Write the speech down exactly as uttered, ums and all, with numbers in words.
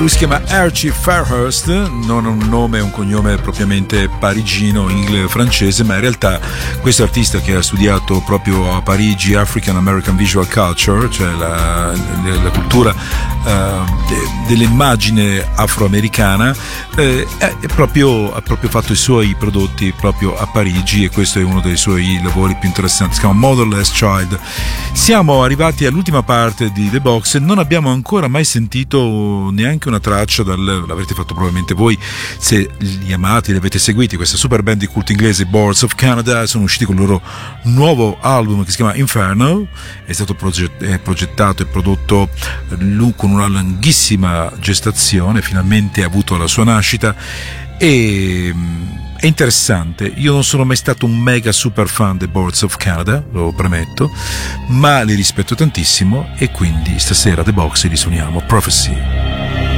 lui si chiama Archie Fairhurst, non un nome e un cognome propriamente parigino, inglese, francese, ma in realtà questo artista che ha studiato proprio a Parigi African American Visual Culture, cioè la, la cultura uh, de, dell'immagine afroamericana, eh, è proprio, ha proprio fatto i suoi prodotti proprio a Parigi, e questo è uno dei suoi lavori più interessanti, si chiama Motherless Child. Siamo arrivati all'ultima parte di The Box, non abbiamo ancora mai sentito neanche una traccia dal, l'avrete fatto probabilmente voi se li amate, li avete seguiti, questa super band di culto inglese Boards of Canada. Sono usciti con il loro nuovo album che si chiama Inferno, è stato proget- è progettato e prodotto lui con una lunghissima gestazione, finalmente ha avuto la sua nascita e è interessante. Io non sono mai stato un mega super fan dei Boards of Canada, lo premetto, ma li rispetto tantissimo, e quindi stasera The Box li suoniamo Prophecy.